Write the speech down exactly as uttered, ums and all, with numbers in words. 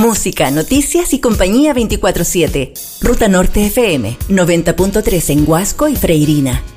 Música, noticias y compañía veinticuatro siete. Ruta Norte F M, noventa punto tres en Huasco y Freirina.